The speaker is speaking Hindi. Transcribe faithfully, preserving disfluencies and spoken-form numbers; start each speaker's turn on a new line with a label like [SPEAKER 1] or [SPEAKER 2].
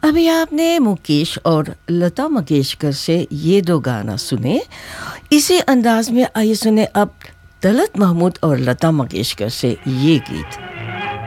[SPEAKER 1] अभी आपने मुकेश और लता मंगेशकर से ये दो गाना सुने। इसी अंदाज में आइए सुने अब दलत महमूद और लता मंगेशकर से ये गीत।